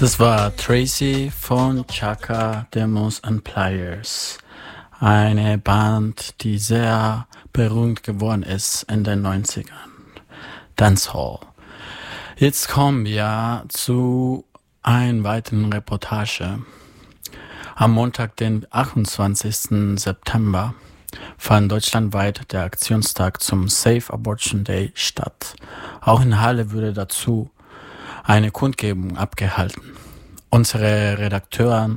Das war Tracy von Chaka Demos and Pliers, eine Band, die sehr berühmt geworden ist in den 90ern. Dancehall. Jetzt kommen wir zu einer weiteren Reportage. Am Montag, den 28. September, fand deutschlandweit der Aktionstag zum Safe Abortion Day statt. Auch in Halle wurde dazu eine Kundgebung abgehalten. Unsere Redakteurin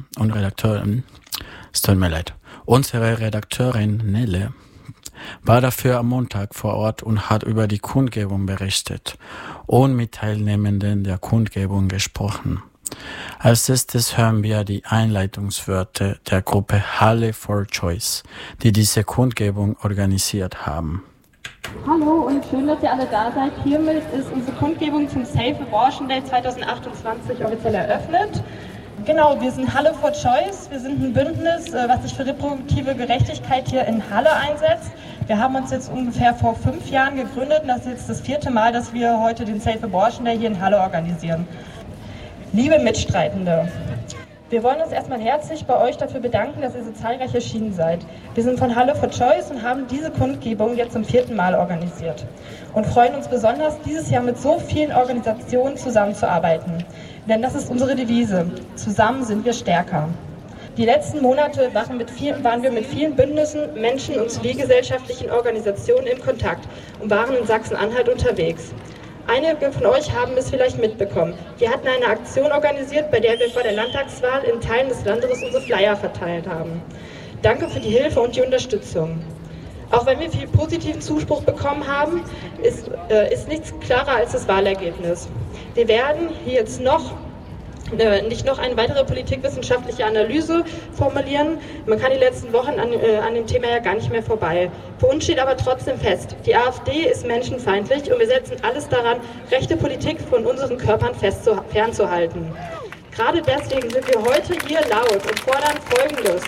Nelle war dafür am Montag vor Ort und hat über die Kundgebung berichtet und mit Teilnehmenden der Kundgebung gesprochen. Als erstes hören wir die Einleitungsworte der Gruppe Halle for Choice, die diese Kundgebung organisiert haben. Hallo und schön, dass ihr alle da seid. Hiermit ist unsere Kundgebung zum Safe Abortion Day 2028 offiziell eröffnet. Genau, wir sind Halle for Choice. Wir sind ein Bündnis, was sich für reproduktive Gerechtigkeit hier in Halle einsetzt. Wir haben uns jetzt ungefähr vor 5 Jahren gegründet und das ist jetzt das 4. Mal, dass wir heute den Safe Abortion Day hier in Halle organisieren. Liebe Mitstreitende, wir wollen uns erstmal herzlich bei euch dafür bedanken, dass ihr so zahlreich erschienen seid. Wir sind von Halle for Choice und haben diese Kundgebung jetzt zum 4. Mal organisiert und freuen uns besonders, dieses Jahr mit so vielen Organisationen zusammenzuarbeiten. Denn das ist unsere Devise. Zusammen sind wir stärker. Die letzten Monate waren wir mit vielen Bündnissen, Menschen und zivilgesellschaftlichen Organisationen in Kontakt und waren in Sachsen-Anhalt unterwegs. Einige von euch haben es vielleicht mitbekommen. Wir hatten eine Aktion organisiert, bei der wir vor der Landtagswahl in Teilen des Landes unsere Flyer verteilt haben. Danke für die Hilfe und die Unterstützung. Auch wenn wir viel positiven Zuspruch bekommen haben, ist nichts klarer als das Wahlergebnis. Wir werden hier jetzt nicht noch eine weitere politikwissenschaftliche Analyse formulieren. Man kann die letzten Wochen an dem Thema ja gar nicht mehr vorbei. Für uns steht aber trotzdem fest, die AfD ist menschenfeindlich und wir setzen alles daran, rechte Politik von unseren Körpern fernzuhalten. Gerade deswegen sind wir heute hier laut und fordern Folgendes.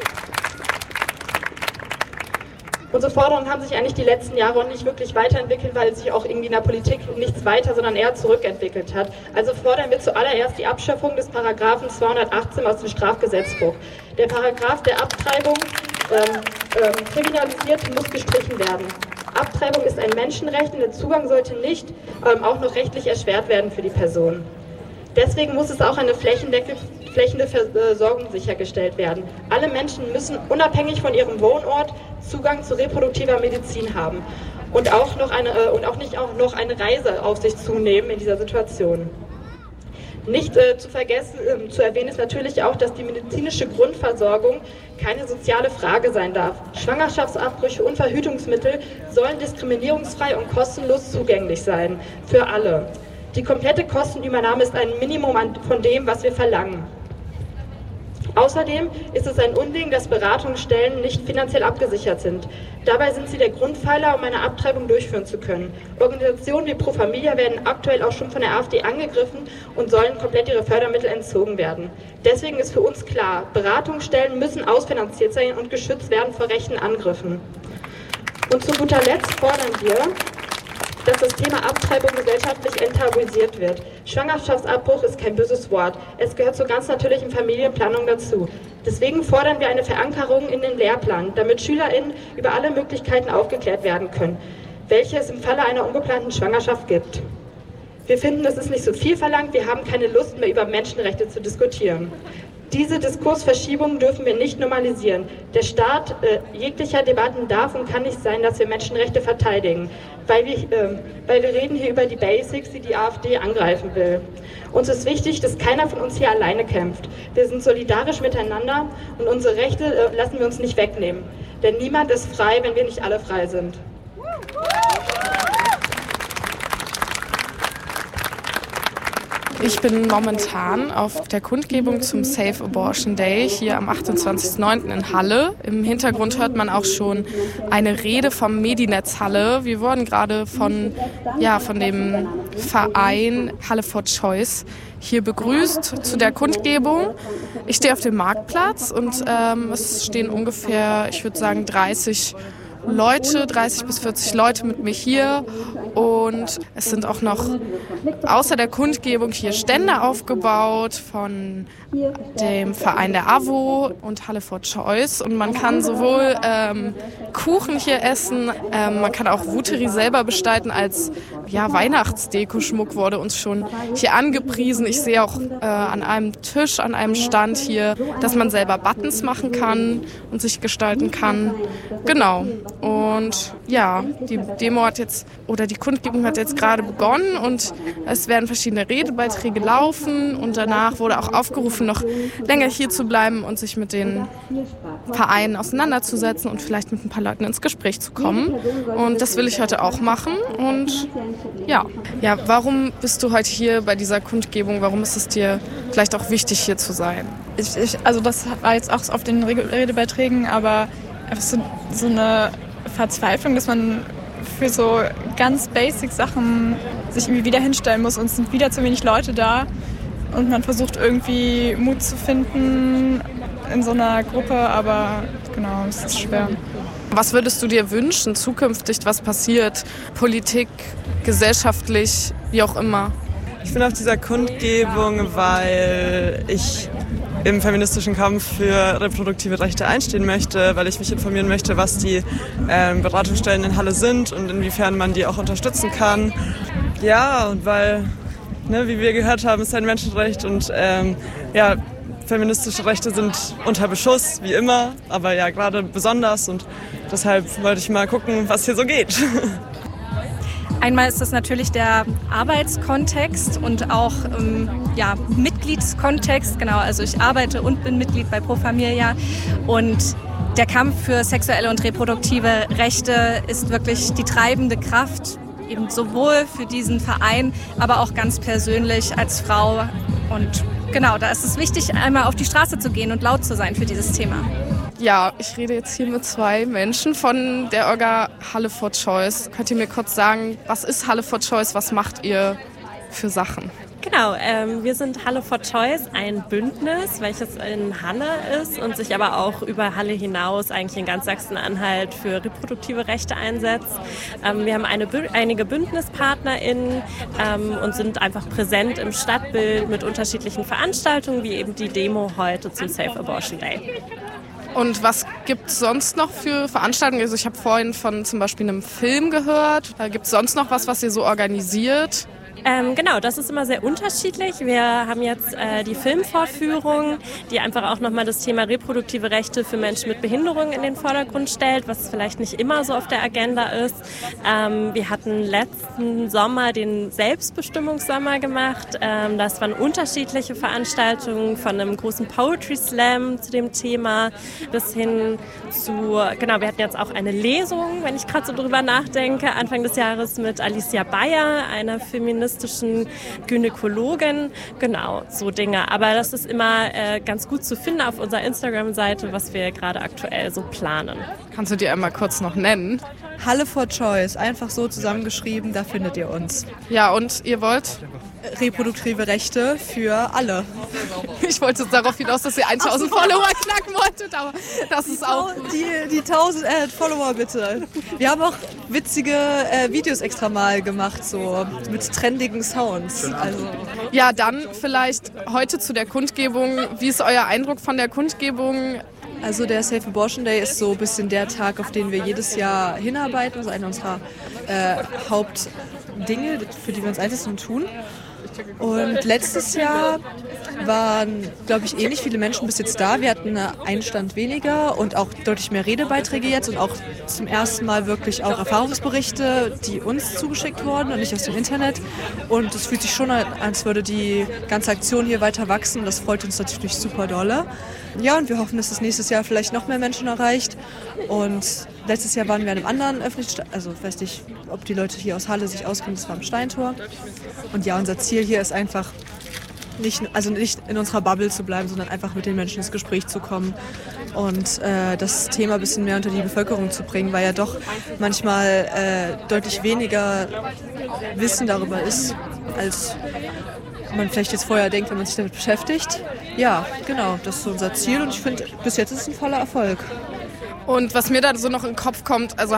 Unsere Forderungen haben sich eigentlich die letzten Jahre auch nicht wirklich weiterentwickelt, weil sich auch irgendwie in der Politik nichts weiter, sondern eher zurückentwickelt hat. Also fordern wir zuallererst die Abschaffung des Paragraphen 218 aus dem Strafgesetzbuch. Der Paragraph der Abtreibung kriminalisiert muss gestrichen werden. Abtreibung ist ein Menschenrecht und der Zugang sollte nicht auch noch rechtlich erschwert werden für die Person. Deswegen muss es auch eine flächendeckende Versorgung sichergestellt werden. Alle Menschen müssen unabhängig von ihrem Wohnort Zugang zu reproduktiver Medizin haben und auch nicht noch eine Reise auf sich zunehmen in dieser Situation. Nicht zu erwähnen ist natürlich auch, dass die medizinische Grundversorgung keine soziale Frage sein darf. Schwangerschaftsabbrüche und Verhütungsmittel sollen diskriminierungsfrei und kostenlos zugänglich sein für alle. Die komplette Kostenübernahme ist ein Minimum von dem, was wir verlangen. Außerdem ist es ein Unding, dass Beratungsstellen nicht finanziell abgesichert sind. Dabei sind sie der Grundpfeiler, um eine Abtreibung durchführen zu können. Organisationen wie Pro Familia werden aktuell auch schon von der AfD angegriffen und sollen komplett ihre Fördermittel entzogen werden. Deswegen ist für uns klar, Beratungsstellen müssen ausfinanziert sein und geschützt werden vor rechten Angriffen. Und zu guter Letzt fordern wir, dass das Thema Abtreibung gesellschaftlich enttabuisiert wird. Schwangerschaftsabbruch ist kein böses Wort. Es gehört zur ganz natürlichen Familienplanung dazu. Deswegen fordern wir eine Verankerung in den Lehrplan, damit SchülerInnen über alle Möglichkeiten aufgeklärt werden können, welche es im Falle einer ungeplanten Schwangerschaft gibt. Wir finden, das ist nicht so viel verlangt, wir haben keine Lust mehr über Menschenrechte zu diskutieren. Diese Diskursverschiebung dürfen wir nicht normalisieren. Der Start jeglicher Debatten darf und kann nicht sein, dass wir Menschenrechte verteidigen, weil wir reden hier über die Basics, die die AfD angreifen will. Uns ist wichtig, dass keiner von uns hier alleine kämpft. Wir sind solidarisch miteinander und unsere Rechte lassen wir uns nicht wegnehmen. Denn niemand ist frei, wenn wir nicht alle frei sind. Ich bin momentan auf der Kundgebung zum Safe Abortion Day hier am 28.09. in Halle. Im Hintergrund hört man auch schon eine Rede vom Medinetz Halle. Wir wurden gerade von dem Verein Halle for Choice hier begrüßt zu der Kundgebung. Ich stehe auf dem Marktplatz und es stehen ungefähr, ich würde sagen, 30 bis 40 Leute mit mir hier Und es sind auch noch außer der Kundgebung hier Stände aufgebaut von dem Verein der AWO und Halle for Choice. Und man kann sowohl Kuchen hier essen, man kann auch Wuteri selber gestalten als Weihnachtsdeko-Schmuck wurde uns schon hier angepriesen. Ich sehe auch an einem Tisch, an einem Stand hier, dass man selber Buttons machen kann und sich gestalten kann. Genau. Und ja, die Demo hat jetzt, oder die Kundgebung hat jetzt gerade begonnen und es werden verschiedene Redebeiträge laufen und danach wurde auch aufgerufen, noch länger hier zu bleiben und sich mit den Vereinen auseinanderzusetzen und vielleicht mit ein paar Leuten ins Gespräch zu kommen. Und das will ich heute auch machen. Und ja, warum bist du heute hier bei dieser Kundgebung? Warum ist es dir vielleicht auch wichtig, hier zu sein? Also das war jetzt auch auf den Redebeiträgen, aber einfach so eine Verzweiflung, dass man für so ganz basic Sachen sich irgendwie wieder hinstellen muss und es sind wieder zu wenig Leute da und man versucht irgendwie Mut zu finden in so einer Gruppe, aber genau, es ist schwer. Was würdest du dir wünschen, zukünftig, was passiert? Politik, gesellschaftlich, wie auch immer? Ich bin auf dieser Kundgebung, weil ich im feministischen Kampf für reproduktive Rechte einstehen möchte, weil ich mich informieren möchte, was die Beratungsstellen in Halle sind und inwiefern man die auch unterstützen kann. Ja, und weil, wie wir gehört haben, ist ein Menschenrecht und feministische Rechte sind unter Beschuss, wie immer, aber ja gerade besonders und deshalb wollte ich mal gucken, was hier so geht. Einmal ist das natürlich der Arbeitskontext und auch Mitgliedskontext. Genau, also ich arbeite und bin Mitglied bei Pro Familia und der Kampf für sexuelle und reproduktive Rechte ist wirklich die treibende Kraft, eben sowohl für diesen Verein, aber auch ganz persönlich als Frau. Und genau, da ist es wichtig, einmal auf die Straße zu gehen und laut zu sein für dieses Thema. Ja, ich rede jetzt hier mit zwei Menschen von der Orga Halle for Choice. Könnt ihr mir kurz sagen, was ist Halle for Choice, was macht ihr für Sachen? Genau, wir sind Halle for Choice, ein Bündnis, welches in Halle ist und sich aber auch über Halle hinaus eigentlich in ganz Sachsen-Anhalt für reproduktive Rechte einsetzt. Wir haben einige BündnispartnerInnen und sind einfach präsent im Stadtbild mit unterschiedlichen Veranstaltungen, wie eben die Demo heute zum Safe Abortion Day. Und was gibt es sonst noch für Veranstaltungen? Also ich habe vorhin von zum Beispiel einem Film gehört. Gibt es sonst noch was ihr so organisiert? Genau, das ist immer sehr unterschiedlich. Wir haben jetzt die Filmvorführung, die einfach auch nochmal das Thema reproduktive Rechte für Menschen mit Behinderung in den Vordergrund stellt, was vielleicht nicht immer so auf der Agenda ist. Wir hatten letzten Sommer den Selbstbestimmungssommer gemacht. Das waren unterschiedliche Veranstaltungen von einem großen Poetry Slam zu dem Thema bis hin zu, wir hatten jetzt auch eine Lesung, wenn ich gerade so drüber nachdenke, Anfang des Jahres mit Alicia Bayer, einer feministischen Gynäkologin, genau, so Dinge. Aber das ist immer ganz gut zu finden auf unserer Instagram-Seite, was wir gerade aktuell so planen. Kannst du dir einmal kurz noch nennen? Halle for Choice, einfach so zusammengeschrieben, da findet ihr uns. Ja, und ihr wollt? Reproduktive Rechte für alle. Ich wollte darauf hinaus, dass ihr 1000 Follower knacken wolltet, aber das ist auch... Die 1000 Follower bitte. Wir haben auch witzige Videos extra mal gemacht, so mit trendigen Sounds. Also. Ja, dann vielleicht heute zu der Kundgebung. Wie ist euer Eindruck von der Kundgebung? Also der Safe Abortion Day ist so ein bisschen der Tag, auf den wir jedes Jahr hinarbeiten. Das ist einer unserer Hauptdinge, für die wir uns einsetzen und tun. Und letztes Jahr waren, glaube ich, ähnlich viele Menschen bis jetzt da. Wir hatten einen Stand weniger und auch deutlich mehr Redebeiträge jetzt und auch zum ersten Mal wirklich auch Erfahrungsberichte, die uns zugeschickt wurden und nicht aus dem Internet. Und es fühlt sich schon an, als würde die ganze Aktion hier weiter wachsen. Das freut uns natürlich super dolle. Ja, und wir hoffen, dass es nächstes Jahr vielleicht noch mehr Menschen erreicht. Und letztes Jahr waren wir an einem anderen öffentlichen, also ich weiß nicht, ob die Leute hier aus Halle sich auskennen, das war am Steintor. Und ja, unser Ziel hier ist einfach, nicht in unserer Bubble zu bleiben, sondern einfach mit den Menschen ins Gespräch zu kommen und das Thema ein bisschen mehr unter die Bevölkerung zu bringen, weil ja doch manchmal deutlich weniger Wissen darüber ist, als man vielleicht jetzt vorher denkt, wenn man sich damit beschäftigt. Ja, genau, das ist unser Ziel und ich finde, bis jetzt ist es ein voller Erfolg. Und was mir da so noch in den Kopf kommt, also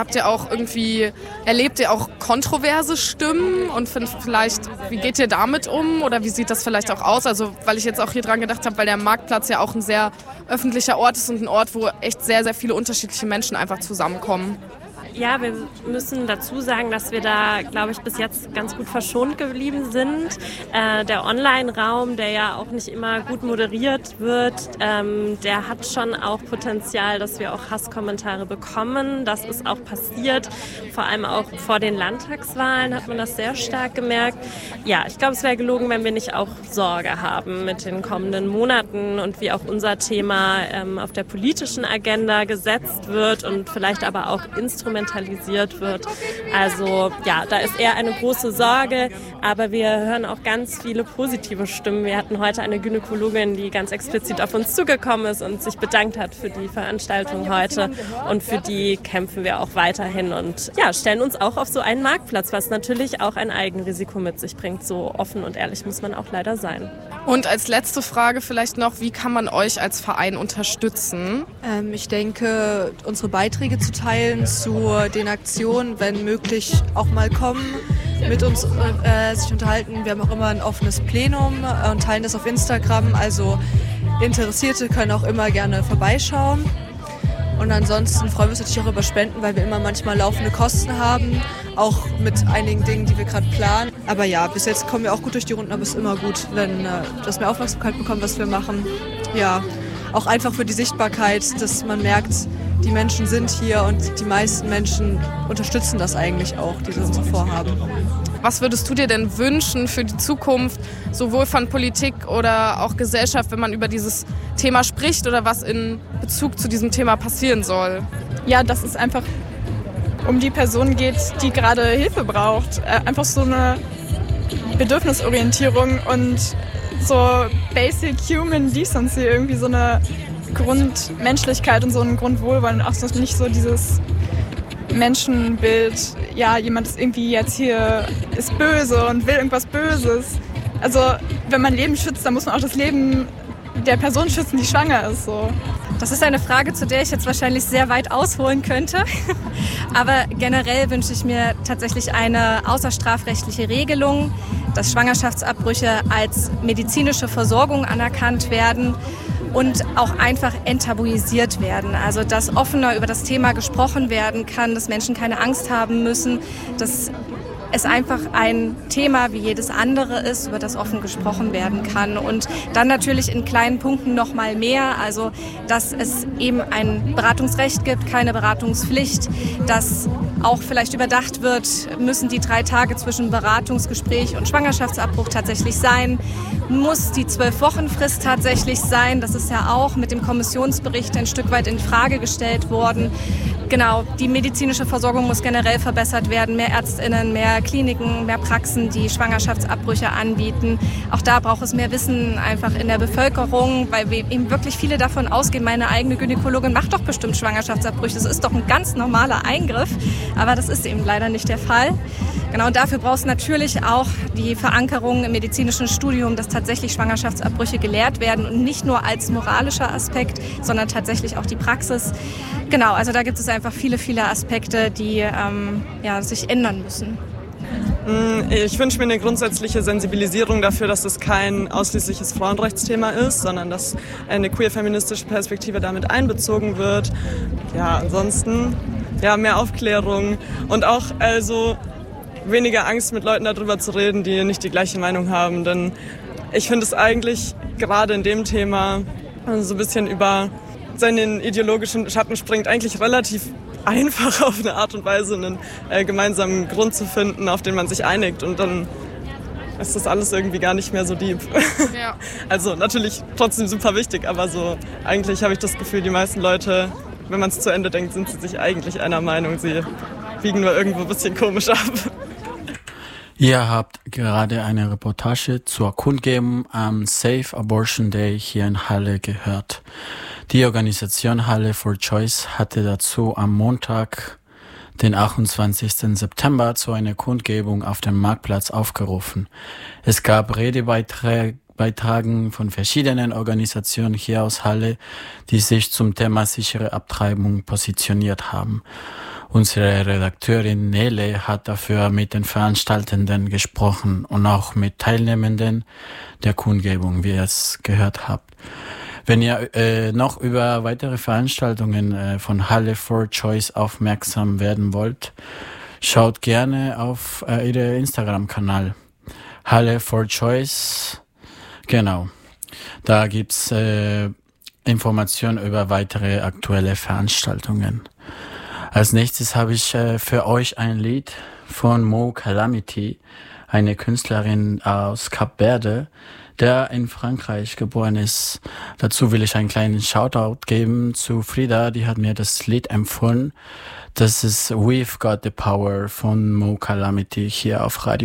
erlebt ihr auch kontroverse Stimmen und wie geht ihr damit um oder wie sieht das vielleicht auch aus? Also weil ich jetzt auch hier dran gedacht habe, weil der Marktplatz ja auch ein sehr öffentlicher Ort ist und ein Ort, wo echt sehr, sehr viele unterschiedliche Menschen einfach zusammenkommen. Ja, wir müssen dazu sagen, dass wir da, glaube ich, bis jetzt ganz gut verschont geblieben sind. Der Online-Raum, der ja auch nicht immer gut moderiert wird, der hat schon auch Potenzial, dass wir auch Hasskommentare bekommen. Das ist auch passiert. Vor allem auch vor den Landtagswahlen hat man das sehr stark gemerkt. Ja, ich glaube, es wäre gelogen, wenn wir nicht auch Sorge haben mit den kommenden Monaten und wie auch unser Thema auf der politischen Agenda gesetzt wird und vielleicht aber auch instrumentalisiert wird. Also ja, da ist eher eine große Sorge, aber wir hören auch ganz viele positive Stimmen. Wir hatten heute eine Gynäkologin, die ganz explizit auf uns zugekommen ist und sich bedankt hat für die Veranstaltung heute und für die kämpfen wir auch weiterhin und ja, stellen uns auch auf so einen Marktplatz, was natürlich auch ein Eigenrisiko mit sich bringt. So offen und ehrlich muss man auch leider sein. Und als letzte Frage vielleicht noch, wie kann man euch als Verein unterstützen? Ich denke, unsere Beiträge zu teilen zu den Aktionen, wenn möglich, auch mal kommen, mit uns sich unterhalten. Wir haben auch immer ein offenes Plenum und teilen das auf Instagram. Also Interessierte können auch immer gerne vorbeischauen. Und ansonsten freuen wir uns natürlich auch über Spenden, weil wir immer manchmal laufende Kosten haben, auch mit einigen Dingen, die wir gerade planen. Aber ja, bis jetzt kommen wir auch gut durch die Runden, aber es ist immer gut, wenn das mehr Aufmerksamkeit bekommt, was wir machen. Ja, auch einfach für die Sichtbarkeit, dass man merkt, die Menschen sind hier und die meisten Menschen unterstützen das eigentlich auch, diese unsere Vorhaben. Was würdest du dir denn wünschen für die Zukunft, sowohl von Politik oder auch Gesellschaft, wenn man über dieses Thema spricht oder was in Bezug zu diesem Thema passieren soll? Ja, dass es einfach um die Person geht, die gerade Hilfe braucht. Einfach so eine Bedürfnisorientierung und so Basic Human Decency, irgendwie so eine Grundmenschlichkeit und so ein Grundwohlwollen. Auch so nicht so dieses Menschenbild, ja, jemand ist irgendwie jetzt hier, ist böse und will irgendwas Böses. Also wenn man Leben schützt, dann muss man auch das Leben der Person schützen, die schwanger ist. So. Das ist eine Frage, zu der ich jetzt wahrscheinlich sehr weit ausholen könnte. Aber generell wünsche ich mir tatsächlich eine außerstrafrechtliche Regelung, dass Schwangerschaftsabbrüche als medizinische Versorgung anerkannt werden und auch einfach enttabuisiert werden. Also dass offener über das Thema gesprochen werden kann, dass Menschen keine Angst haben müssen, dass es einfach ein Thema wie jedes andere ist, über das offen gesprochen werden kann. Und dann natürlich in kleinen Punkten noch mal mehr, also dass es eben ein Beratungsrecht gibt, keine Beratungspflicht, dass auch vielleicht überdacht wird, müssen die 3 Tage zwischen Beratungsgespräch und Schwangerschaftsabbruch tatsächlich sein, muss die 12-Wochen-Frist tatsächlich sein, das ist ja auch mit dem Kommissionsbericht ein Stück weit in Frage gestellt worden. Genau, die medizinische Versorgung muss generell verbessert werden, mehr ÄrztInnen, mehr Kliniken, mehr Praxen, die Schwangerschaftsabbrüche anbieten. Auch da braucht es mehr Wissen einfach in der Bevölkerung, weil wir eben wirklich viele davon ausgehen, meine eigene Gynäkologin macht doch bestimmt Schwangerschaftsabbrüche. Das ist doch ein ganz normaler Eingriff, aber das ist eben leider nicht der Fall. Genau, und dafür braucht es natürlich auch die Verankerung im medizinischen Studium, dass tatsächlich Schwangerschaftsabbrüche gelehrt werden und nicht nur als moralischer Aspekt, sondern tatsächlich auch die Praxis. Genau, also da gibt es einfach viele, viele Aspekte, die sich ändern müssen. Ich wünsche mir eine grundsätzliche Sensibilisierung dafür, dass es kein ausschließliches Frauenrechtsthema ist, sondern dass eine queer-feministische Perspektive damit einbezogen wird. Ja, ansonsten mehr Aufklärung und auch weniger Angst, mit Leuten darüber zu reden, die nicht die gleiche Meinung haben. Denn ich finde es eigentlich gerade in dem Thema so ein bisschen über seinen ideologischen Schatten springt, eigentlich relativ einfach auf eine Art und Weise einen gemeinsamen Grund zu finden, auf den man sich einigt und dann ist das alles irgendwie gar nicht mehr so deep. Ja. Also natürlich trotzdem super wichtig, aber so eigentlich habe ich das Gefühl, die meisten Leute, wenn man es zu Ende denkt, sind sie sich eigentlich einer Meinung. Sie biegen nur irgendwo ein bisschen komisch ab. Ihr habt gerade eine Reportage zur Kundgebung am Safe Abortion Day hier in Halle gehört. Die Organisation Halle for Choice hatte dazu am Montag, den 28. September, zu einer Kundgebung auf dem Marktplatz aufgerufen. Es gab Redebeiträge beitragen von verschiedenen Organisationen hier aus Halle, die sich zum Thema sichere Abtreibung positioniert haben. Unsere Redakteurin Nele hat dafür mit den Veranstaltenden gesprochen und auch mit Teilnehmenden der Kundgebung, wie ihr es gehört habt. Wenn ihr noch über weitere Veranstaltungen von Halle for Choice aufmerksam werden wollt, schaut gerne auf ihre Instagram-Kanal. Halle for Choice, genau. Da gibt's Informationen über weitere aktuelle Veranstaltungen. Als nächstes habe ich für euch ein Lied von Mo Calamity, eine Künstlerin aus Kap Verde, der in Frankreich geboren ist. Dazu will ich einen kleinen Shoutout geben zu Frida, die hat mir das Lied empfohlen. Das ist We've Got the Power von Mo Calamity hier auf Radio